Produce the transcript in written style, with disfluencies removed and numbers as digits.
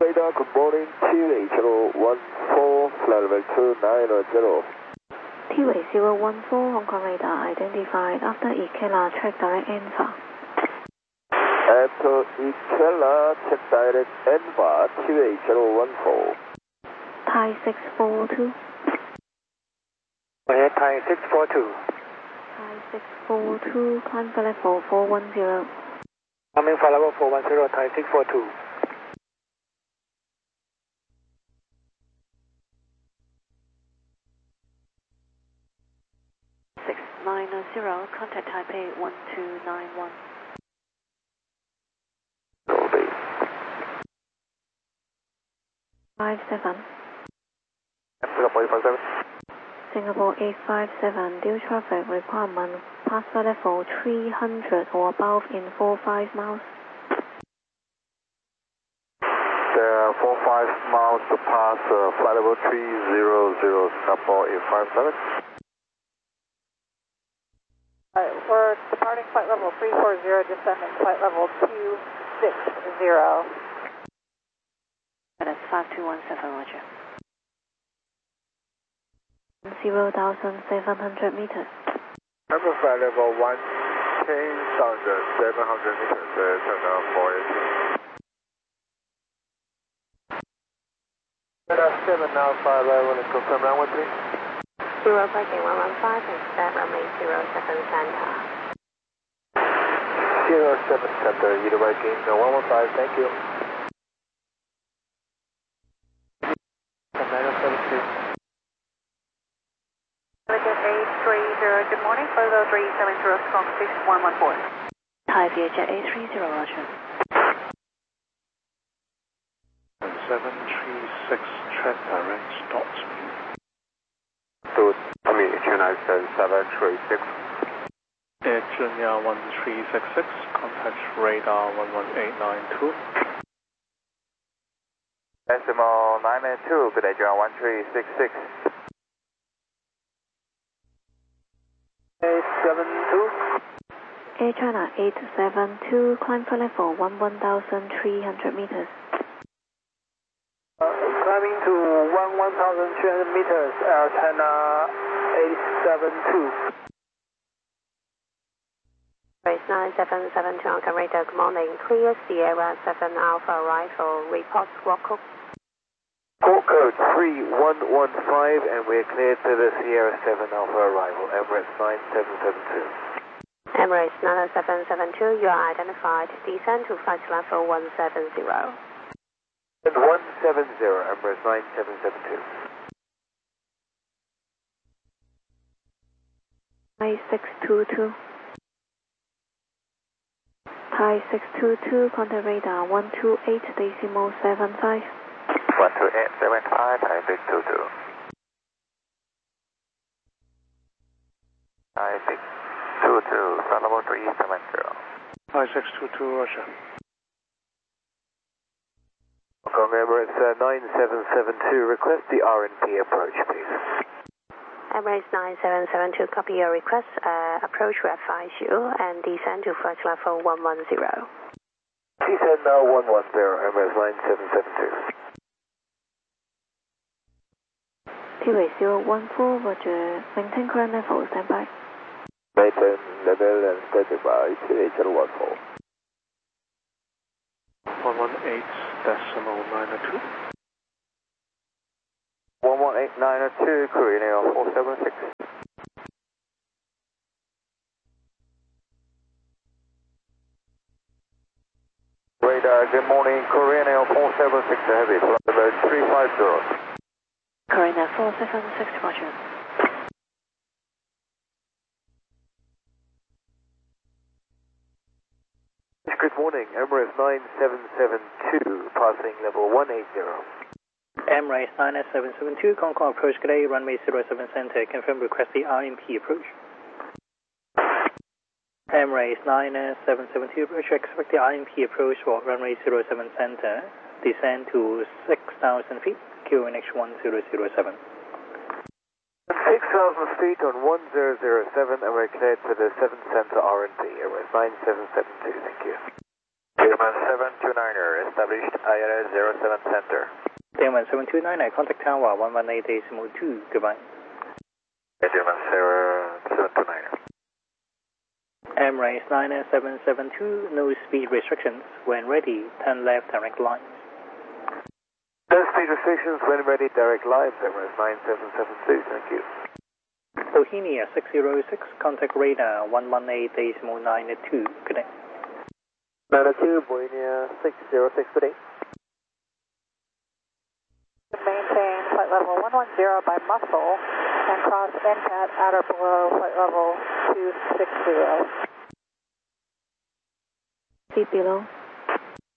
Radar, good morning, TH014, flight level 290. TH014, Hong Kong radar identified after Ikela, check direct ENVA. After Ikela, check direct ENVA, TH014. Thai 642. Okay, Thai 642. Thai 642, climb for level 410. Coming for level 410, Thai 642. Contact Taipei 1291. Copy. 57. Singapore 857. Singapore 857, due traffic requirement, pass flight level 300 or above in 45 miles. There are 45 miles to pass flight level 300, Singapore 857. We're departing flight level 340, descending flight level 260. That's 5217, roger. 0,700 meters. Number flight level 10,700 meters, turn down 480. Radar 7 now, 5 level, confirm runway 3. 0 parking 115 and set runway 07 center. 07 center, either parking 115, thank you. A30, good morning, Photo 370, strong station 114. Thai Vietjet A30, roger. 736, check direct stop speed. Chennai 736. Air Junior 1366, contact radar 11892. Decimal 992, good day, John 1366. 872. Air China 872, climb for level 11,300 meters. Climbing to 11,300 meters, Air China 872. Race 9772 Hong Kong radar, good morning. Clear Sierra 7 Alpha arrival, report squawk code. Squawk code 3115, and we're cleared to the Sierra 7 Alpha arrival, Emirates 9772. Emirates 9772, you are identified. Descend to flight level 170. 170, Emirates 9772. Thai 622. Thai 622, contact radar 128.75. 128.75, Thai 622. Thai 622, flight level 370. Thai 622, roger. Hong Kong Emirates 9772, request the RNP approach, please. Emirates 9772, copy your request. Approach will advise you and descend to flight level 110. Descend now 110, Emirates 9772. TH014, roger. Maintain current level, standby. Maintain level and standing by, TH014. 118.902. 118.902, Korean Air 476. Radar, good morning, Korean Air 476, heavy, flight level 350. Korean Air 476, roger. Good morning, Emirates 9772, passing level 180. Emirates 9772, Concorde approach, good day, runway 07 center, confirm request the RMP approach. Emirates 9772, approach, expect the RMP approach for runway 07 center, descend to 6,000 feet, QNH 1007. 6,000 feet on 1007, and we're cleared for the 7 center RNP, Emirates 9772, thank you. Denman 729er, established ILS 07 center. Denman 729er, contact tower 118.2, goodbye. Denman 729er. Emirates 98772, no speed restrictions. When ready, turn left direct line. No speed restrictions, when ready, direct lines, Emirates 9772, thank you. Bohemia 606, contact radar 118.92, good day. 92, Bohemia 606, good day. Maintain flight level 110 by muscle and cross NCAT at or below flight level 260. Feet below.